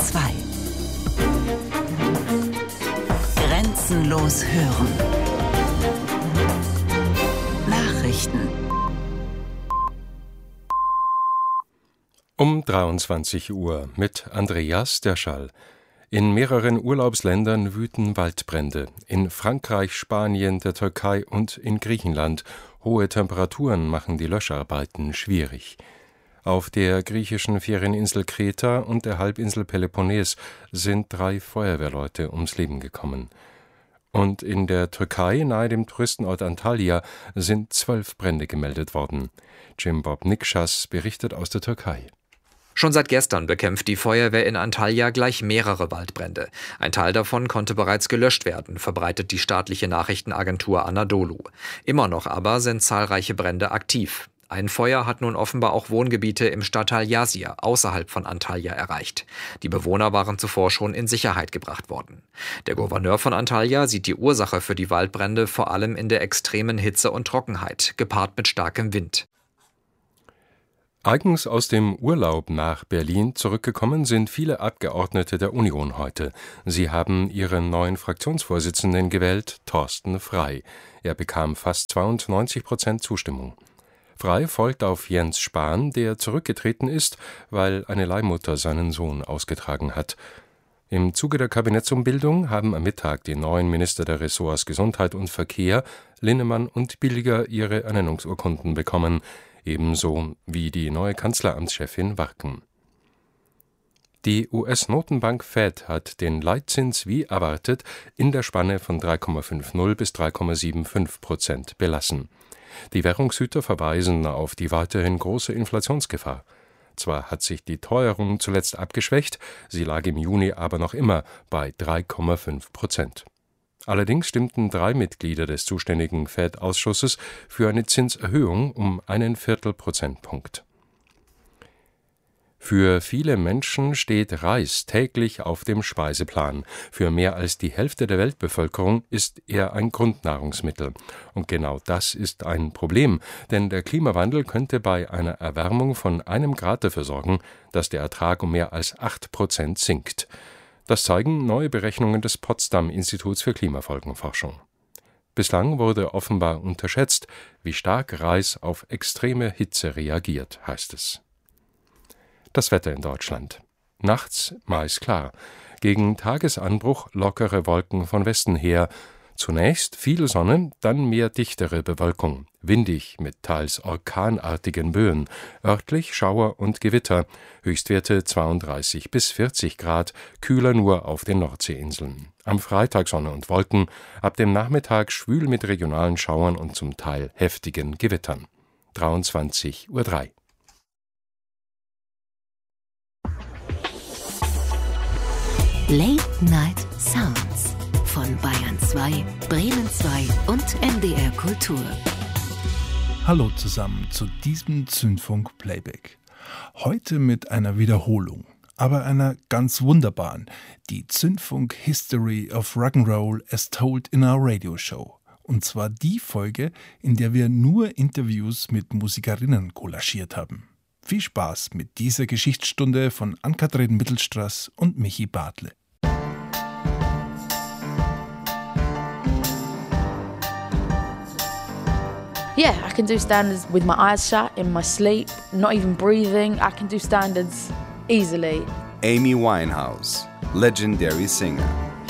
2. Grenzenlos hören. Nachrichten. Um 23 Uhr mit Andreas Derschall. In mehreren Urlaubsländern wüten Waldbrände. In Frankreich, Spanien, der Türkei und in Griechenland. Hohe Temperaturen machen die Löscharbeiten schwierig. Auf der griechischen Ferieninsel Kreta und der Halbinsel Peloponnes sind 3 Feuerwehrleute ums Leben gekommen. Und in der Türkei, nahe dem Touristenort Antalya, sind 12 Brände gemeldet worden. Jim Bob Nikschas berichtet aus der Türkei. Schon seit gestern bekämpft die Feuerwehr in Antalya gleich mehrere Waldbrände. Ein Teil davon konnte bereits gelöscht werden, verbreitet die staatliche Nachrichtenagentur Anadolu. Immer noch aber sind zahlreiche Brände aktiv. Ein Feuer hat nun offenbar auch Wohngebiete im Stadtteil Yazir außerhalb von Antalya erreicht. Die Bewohner waren zuvor schon in Sicherheit gebracht worden. Der Gouverneur von Antalya sieht die Ursache für die Waldbrände vor allem in der extremen Hitze und Trockenheit, gepaart mit starkem Wind. Eigens aus dem Urlaub nach Berlin zurückgekommen sind viele Abgeordnete der Union heute. Sie haben ihren neuen Fraktionsvorsitzenden gewählt, Thorsten Frey. Er bekam fast 92% Zustimmung. Frey folgt auf Jens Spahn, der zurückgetreten ist, weil eine Leihmutter seinen Sohn ausgetragen hat. Im Zuge der Kabinettsumbildung haben am Mittag die neuen Minister der Ressorts Gesundheit und Verkehr, Linnemann und Bilger, ihre Ernennungsurkunden bekommen, ebenso wie die neue Kanzleramtschefin Warken. Die US-Notenbank Fed hat den Leitzins wie erwartet in der Spanne von 3,50 bis 3,75% belassen. Die Währungshüter verweisen auf die weiterhin große Inflationsgefahr. Zwar hat sich die Teuerung zuletzt abgeschwächt, sie lag im Juni aber noch immer bei 3,5%. Allerdings stimmten 3 Mitglieder des zuständigen Fed-Ausschusses für eine Zinserhöhung um 1/4 Prozentpunkt. Für viele Menschen steht Reis täglich auf dem Speiseplan. Für mehr als die Hälfte der Weltbevölkerung ist er ein Grundnahrungsmittel. Und genau das ist ein Problem, denn der Klimawandel könnte bei einer Erwärmung von 1 Grad dafür sorgen, dass der Ertrag um mehr als 8% sinkt. Das zeigen neue Berechnungen des Potsdam-Instituts für Klimafolgenforschung. Bislang wurde offenbar unterschätzt, wie stark Reis auf extreme Hitze reagiert, heißt es. Das Wetter in Deutschland. Nachts meist klar. Gegen Tagesanbruch lockere Wolken von Westen her. Zunächst viel Sonne, dann mehr dichtere Bewölkung. Windig mit teils orkanartigen Böen. Örtlich Schauer und Gewitter. Höchstwerte 32 bis 40 Grad, kühler nur auf den Nordseeinseln. Am Freitag Sonne und Wolken, ab dem Nachmittag schwül mit regionalen Schauern und zum Teil heftigen Gewittern. 23:03 Uhr. Late Night Sounds von Bayern 2, Bremen 2 und NDR Kultur. Hallo zusammen zu diesem Zündfunk-Playback. Heute mit einer Wiederholung, aber einer ganz wunderbaren, die Zündfunk History of Rock'n'Roll as Told in our Radio Show. Und zwar die Folge, in der wir nur Interviews mit Musikerinnen collagiert haben. Viel Spaß mit dieser Geschichtsstunde von Ann-Kathrin Mittelstraß und Michi Bartle. Yeah, I can do standards with my eyes shut, in my sleep, not even breathing. I can do standards easily. Amy Winehouse, legendary singer.